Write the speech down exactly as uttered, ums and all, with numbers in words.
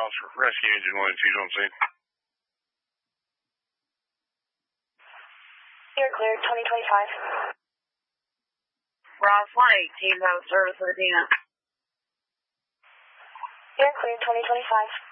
miles for rescue engine one and two on scene. You're cleared, twenty twenty-five. Ross one eighteen, have service with the unit. You're cleared, twenty twenty-five.